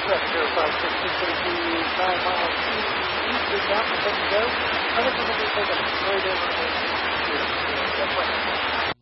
Correct, 0566 miles east of Mountain, good to go. Other than the vehicle that's right over the that's right.